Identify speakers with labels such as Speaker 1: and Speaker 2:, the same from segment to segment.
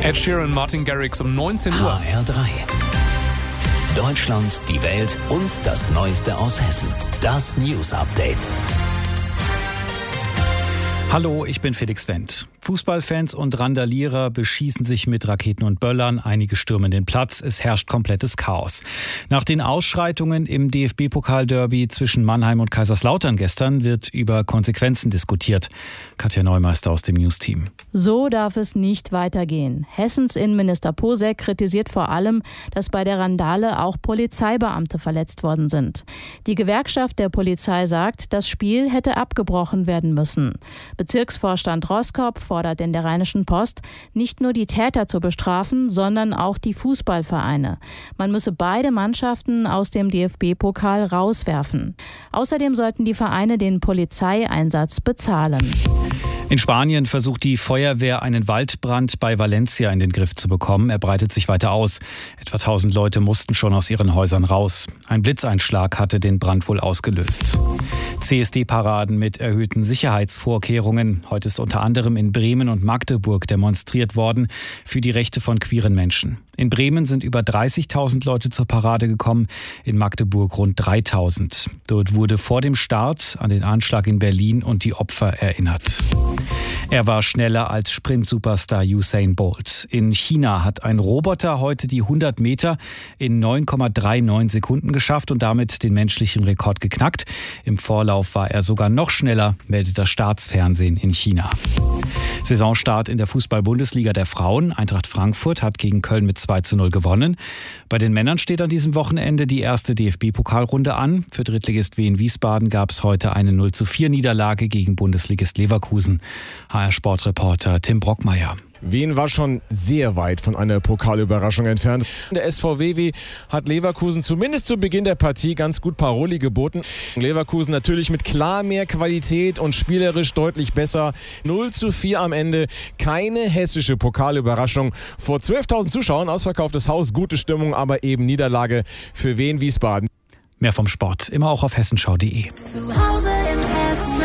Speaker 1: Ed Sheeran, Martin Garrix um 19 Uhr.
Speaker 2: HR3. Deutschland, die Welt und das Neueste aus Hessen. Das News Update.
Speaker 3: Hallo, ich bin Felix Wendt. Fußballfans und Randalierer beschießen sich mit Raketen und Böllern. Einige stürmen den Platz. Es herrscht komplettes Chaos. Nach den Ausschreitungen im DFB-Pokal-Derby zwischen Mannheim und Kaiserslautern gestern wird über Konsequenzen diskutiert. Katja Neumeister aus dem News-Team.
Speaker 4: So darf es nicht weitergehen. Hessens Innenminister Posek kritisiert vor allem, dass bei der Randale auch Polizeibeamte verletzt worden sind. Die Gewerkschaft der Polizei sagt, das Spiel hätte abgebrochen werden müssen. Bezirksvorstand Roskop fordert in der Rheinischen Post, nicht nur die Täter zu bestrafen, sondern auch die Fußballvereine. Man müsse beide Mannschaften aus dem DFB-Pokal rauswerfen. Außerdem sollten die Vereine den Polizeieinsatz bezahlen.
Speaker 3: In Spanien versucht die Feuerwehr, einen Waldbrand bei Valencia in den Griff zu bekommen. Er breitet sich weiter aus. Etwa 1000 Leute mussten schon aus ihren Häusern raus. Ein Blitzeinschlag hatte den Brand wohl ausgelöst. CSD-Paraden mit erhöhten Sicherheitsvorkehrungen. Heute ist unter anderem in Bremen und Magdeburg demonstriert worden für die Rechte von queeren Menschen. In Bremen sind über 30.000 Leute zur Parade gekommen, in Magdeburg rund 3.000. Dort wurde vor dem Start an den Anschlag in Berlin und die Opfer erinnert. Er war schneller als Sprint-Superstar Usain Bolt. In China hat ein Roboter heute die 100 Meter in 9,39 Sekunden geschafft und damit den menschlichen Rekord geknackt. Im Vorlauf war er sogar noch schneller, meldet das Staatsfernsehen in China. Saisonstart in der Fußball-Bundesliga der Frauen. Eintracht Frankfurt hat gegen Köln mit 2:0 gewonnen. Bei den Männern steht an diesem Wochenende die erste DFB-Pokalrunde an. Für Drittligist Wien Wiesbaden gab es heute eine 0:4 gegen Bundesligist Leverkusen. HR-Sportreporter Tim Brockmeier.
Speaker 5: Wien war schon sehr weit von einer Pokalüberraschung entfernt. Der SV WW hat Leverkusen zumindest zu Beginn der Partie ganz gut Paroli geboten. Leverkusen natürlich mit klar mehr Qualität und spielerisch deutlich besser. 0:4 am Ende. Keine hessische Pokalüberraschung. Vor 12.000 Zuschauern, ausverkauftes Haus, gute Stimmung, aber eben Niederlage für Wien Wiesbaden.
Speaker 3: Mehr vom Sport, immer auch auf hessenschau.de.
Speaker 6: Zu Hause in Hessen.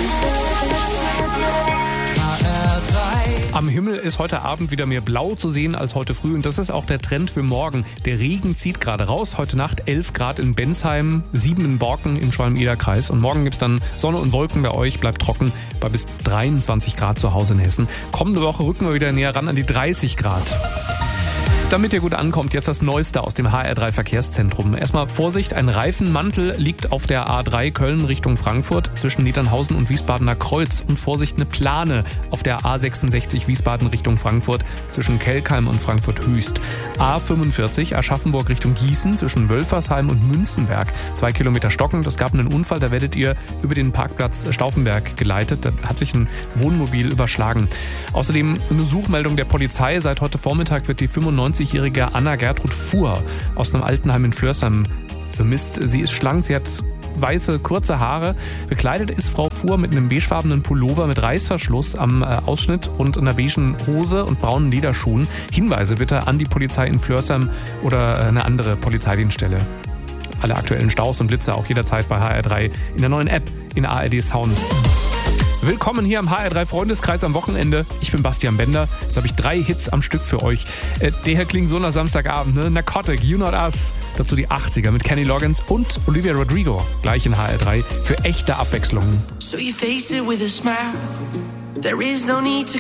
Speaker 1: Am Himmel ist heute Abend wieder mehr Blau zu sehen als heute früh und das ist auch der Trend für morgen. Der Regen zieht gerade raus. Heute Nacht 11 Grad in Bensheim, 7 in Borken im Schwalm-Eder-Kreis und morgen gibt es dann Sonne und Wolken bei euch, bleibt trocken bei bis 23 Grad zu Hause in Hessen. Kommende Woche rücken wir wieder näher ran an die 30 Grad. Damit ihr gut ankommt, jetzt das Neueste aus dem HR3 Verkehrszentrum. Erstmal Vorsicht, ein Reifenmantel liegt auf der A3 Köln Richtung Frankfurt zwischen Niedernhausen und Wiesbadener Kreuz. Und Vorsicht, eine Plane auf der A66 Wiesbaden Richtung Frankfurt zwischen Kelkheim und Frankfurt Höchst. A45 Aschaffenburg Richtung Gießen zwischen Wölfersheim und Münzenberg. 2 Kilometer stockend. Es gab einen Unfall, da werdet ihr über den Parkplatz Stauffenberg geleitet. Da hat sich ein Wohnmobil überschlagen. Außerdem eine Suchmeldung der Polizei. Seit heute Vormittag wird die 95-jährige Anna Gertrud Fuhr aus einem Altenheim in Flörsheim vermisst. Sie ist schlank, sie hat weiße, kurze Haare. Bekleidet ist Frau Fuhr mit einem beigefarbenen Pullover mit Reißverschluss am Ausschnitt und einer beigen Hose und braunen Lederschuhen. Hinweise bitte an die Polizei in Flörsheim oder eine andere Polizeidienststelle. Alle aktuellen Staus und Blitze auch jederzeit bei HR3 in der neuen App in ARD Sounds. Willkommen hier am HR3 Freundeskreis am Wochenende. Ich bin Bastian Bender. Jetzt habe ich 3 Hits am Stück für euch. Der hier klingt so nach Samstagabend, ne? Narcotic, You Not Us. Dazu die 80er mit Kenny Loggins und Olivia Rodrigo. Gleich in HR3 für echte Abwechslung.
Speaker 7: So you face it with a smile. There is no need to